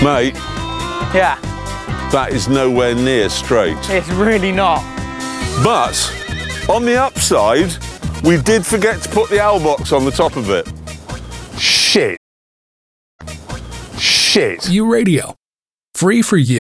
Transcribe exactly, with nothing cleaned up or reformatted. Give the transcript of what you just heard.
Mate, Yeah, that is nowhere near straight. it's really not. But, on the upside, we did forget to put the owl box on the top of it. Shit. Shit. U Radio. Free for you.